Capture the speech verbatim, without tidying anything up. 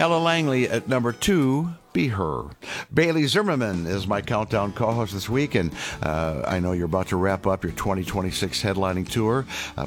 Ella Langley at number two, Be Her. Bailey Zimmerman is my countdown co-host this week, and uh, I know you're about to wrap up your twenty twenty-six headlining tour. Uh,